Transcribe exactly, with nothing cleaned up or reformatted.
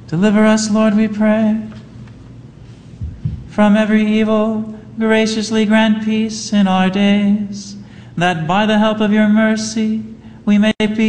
Deliver us, Lord, we pray, from every evil. Graciously grant peace in our days, that by the help of your mercy we may be